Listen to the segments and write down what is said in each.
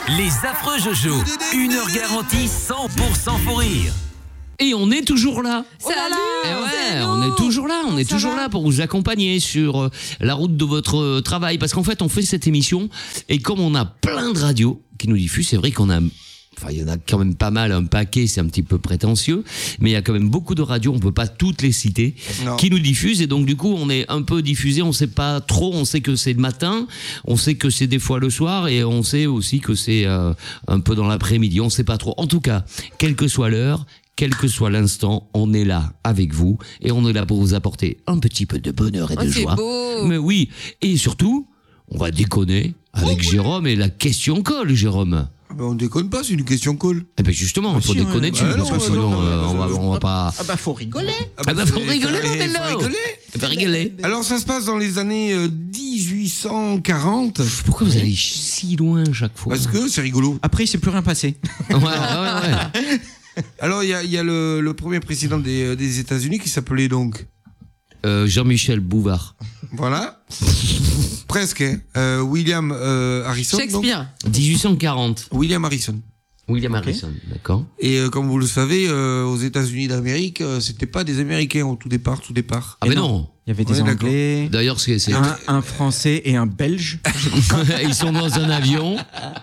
Les affreux Jojo. 1 heure garantie 100% faux rire. Et on est toujours là. Salut. On est toujours là. On est toujours là pour vous accompagner sur la route de votre travail. Parce qu'en fait, on fait cette émission et comme on a plein de radios qui nous diffusent, c'est vrai qu'on a... Enfin, il y en a quand même pas mal, un paquet, c'est un petit peu prétentieux, mais il y a quand même beaucoup de radios, on peut pas toutes les citer, qui nous diffusent, et donc du coup, on est un peu diffusé, on sait pas trop, on sait que c'est le matin, on sait que c'est des fois le soir, et on sait aussi que c'est un peu dans l'après-midi, on sait pas trop. En tout cas, quelle que soit l'heure, quel que soit l'instant, on est là avec vous, et on est là pour vous apporter un petit peu de bonheur et de joie. C'est beau. Mais oui, et surtout, on va déconner avec Jérôme, et la question colle, Jérôme. Ben on déconne pas, c'est une question cool. Eh ben justement, il faut déconner dessus, parce que sinon on va pas... Ah bah faut rigoler. Faut rigoler, mon bello. Faut rigoler. Alors ça se passe dans les années 1840. Pourquoi vous allez si loin chaque fois? Parce que c'est rigolo. Après il s'est plus rien passé. Ouais. Alors il y a le premier président des États-Unis qui s'appelait donc... Jean-Michel Bouvard. Voilà. Presque, hein. William Harrison. Shakespeare. Donc. 1840. William Harrison. Harrison, d'accord. Et comme vous le savez, aux États-Unis d'Amérique, c'était pas des Américains au tout départ. Ah mais non. Il y avait des Anglais, D'ailleurs, c'est un Français et un Belge. ils sont dans un avion.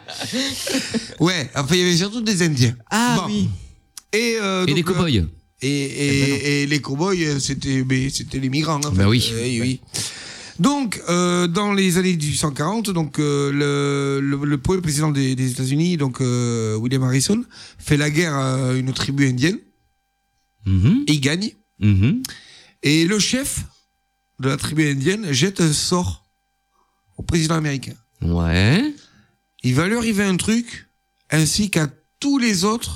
Ouais, enfin il y avait surtout des Indiens. Ah oui. Et donc, des cow-boys. Et les cow-boys, c'était les migrants. En fait. Ben oui. Oui. Donc, dans les années 1840, donc le premier président des États-Unis, donc William Harrison, fait la guerre à une tribu indienne. Et il gagne. Et le chef de la tribu indienne jette un sort au président américain. Ouais. Il va lui arriver un truc, ainsi qu'à tous les autres.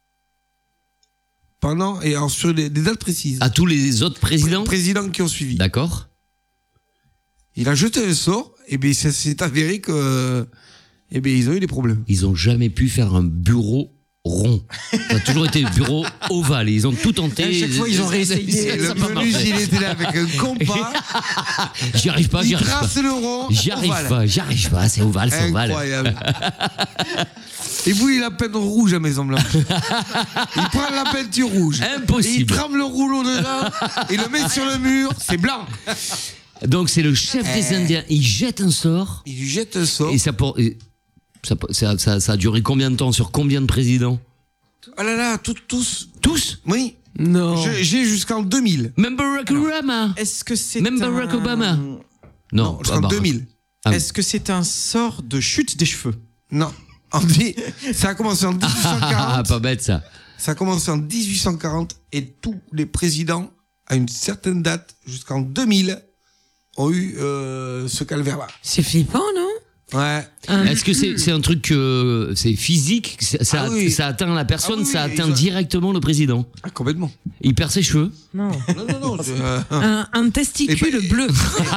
Pendant et alors sur des dates précises. À tous les autres présidents. Présidents qui ont suivi. D'accord. Il a jeté un sort et bien ça s'est avéré que ils ont eu des problèmes. Ils ont jamais pu faire un bureau rond. Ça a toujours été bureau ovale. Ils ont tout tenté. À chaque fois ils ont réessayé. Le menu, il était là avec un compas. J'y arrive pas. Il trace le rond. J'y arrive pas. C'est ovale, c'est ovale. Incroyable. Et vous, il a peint rouge à Maison Blanche. Il prend la peinture rouge. Impossible. Il trempe le rouleau dedans. Il le met sur le mur. C'est blanc. Donc c'est le chef des Indiens. Il jette un sort. Il lui jette un sort. Et ça a duré combien de temps? Sur combien de présidents? Ah là là, tous. Tous? Oui. Non. J'ai jusqu'en 2000. Même Barack Obama. Est-ce que c'est Même Barack Obama. Non, jusqu'en 2000. Est-ce que c'est un sort de chute des cheveux? Non. Ça a commencé en 1840. Ah, pas bête ça. Ça a commencé en 1840 et tous les présidents, à une certaine date, jusqu'en 2000, ont eu ce calvaire-là. C'est flippant, non? Ouais. Est-ce que c'est un truc c'est physique, ça atteint la personne, ça atteint directement le président? Ah, complètement. Il perd ses cheveux? Non. Non. Un testicule bleu.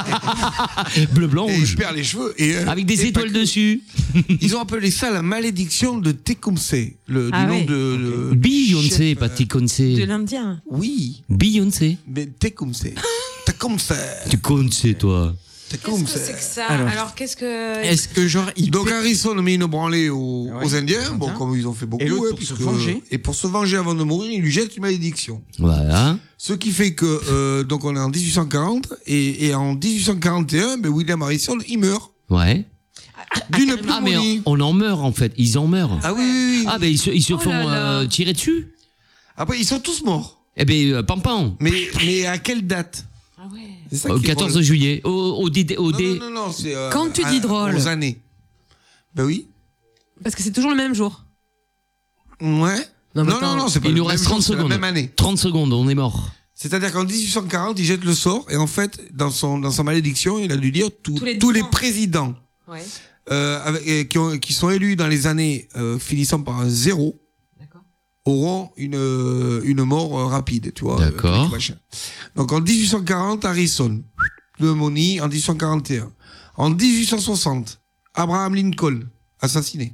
Bleu, blanc, Et il rouge. perd les cheveux. Avec des étoiles dessus. Ils ont appelé ça la malédiction de Tecumseh. Du nom de Beyoncé, chef, pas Tecumseh. De l'Indien. Oui, Beyoncé. mais Tecumseh. Tecumseh. Tu connais toi. Qu'est-ce que c'est que ça? Alors, Alors, qu'est-ce que... Est-ce que genre il Donc Harrison met une branlée aux Indiens, bon, Indiens. comme ils ont fait beaucoup. Et l'autre, ouais, pour se puisque- venger. Et pour se venger avant de mourir, il lui jette une malédiction. Voilà. Ce qui fait que, donc on est en 1840, et en 1841, William Harrison, il meurt. Ouais. D'une Ah mais pneumonie. on en meurt en fait. Ils en meurent. Ah oui. Ah ben ils se Oh font là là. tirer dessus. Après, ils sont tous morts. Eh ben pampan. Mais à quelle date? Ah ouais. C'est ça Au qui est 14 drôle. juillet. Non, c'est... Quand tu dis drôle. Aux années. Ben oui. Parce que c'est toujours le même jour. Ouais. Non, mais Non, c'est pas Il le nous même reste jour, 30 c'est la secondes. même année. 30 secondes, on est mort. C'est-à-dire qu'en 1840, il jette le sort, et en fait, dans sa malédiction, il a dû dire tous les les 10 ans. présidents qui sont élus dans les années finissant par un 0 auront une mort rapide, tu vois. D'accord. Donc en 1840, Harrison, pneumonie en 1841. En 1860, Abraham Lincoln, assassiné.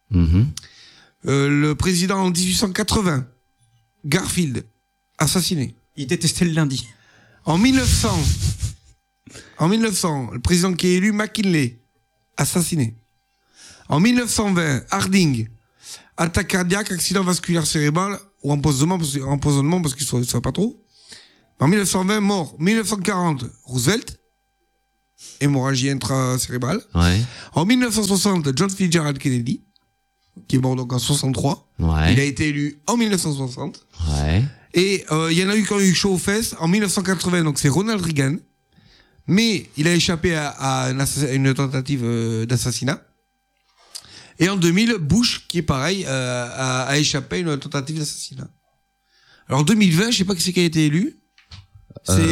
Le président en 1880, Garfield, assassiné. Il détestait le lundi. En 1900, le président qui est élu, McKinley, assassiné. En 1920, Harding, attaque cardiaque, accident vasculaire cérébral ou empoisonnement parce qu'ils ne savent pas trop. En 1920, mort. 1940, Roosevelt, hémorragie intracérébrale. Ouais. En 1960, John Fitzgerald Kennedy, qui est mort donc en 63. Ouais. Il a été élu en 1960. Ouais. Et il y en a eu qui ont eu chaud aux fesses. En 1980, donc c'est Ronald Reagan. Mais il a échappé à une tentative d'assassinat. Et en 2000, Bush, qui est pareil, a échappé à une tentative d'assassinat. Alors 2020, je sais pas qui c'est qui a été élu. C'est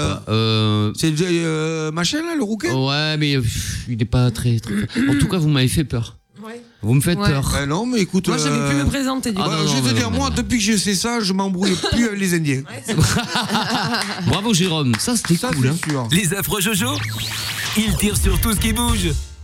machin là, le rouquet. Ouais, mais il est pas très. En tout cas, vous m'avez fait peur. Ouais. Vous me faites Ouais. peur. Non, mais écoute. Moi, j'avais pu me présenter du coup. Ah, non, je vais non, te dire, non, moi, non. depuis que je sais ça, je m'embrouille plus avec les Indiens. Bravo Jérôme, ça c'était Ça, cool. c'est Hein. sûr. Les affreux Jojo, ils tirent sur tout ce qui bouge.